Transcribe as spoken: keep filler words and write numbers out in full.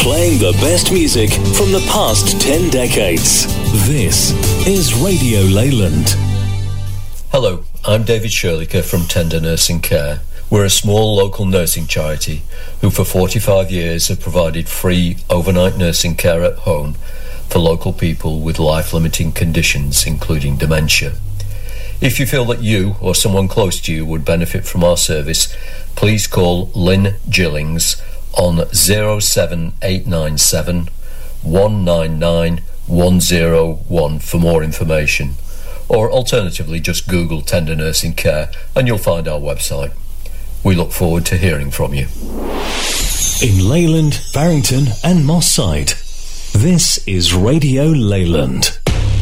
Playing the best music from the past ten decades. This is Radio Leyland. Hello, I'm David Shirliker from Tender Nursing Care. We're a small local nursing charity who for forty-five years have provided free overnight nursing care at home for local people with life-limiting conditions, including dementia. If you feel that you or someone close to you would benefit from our service, please call Lynn Gillings on zero seven eight nine seven, one nine nine, one zero one for more information. Or alternatively, just Google Tender Nursing Care and you'll find our website. We look forward to hearing from you. In Leyland, Barrington and Moss Side, this is Radio Leyland.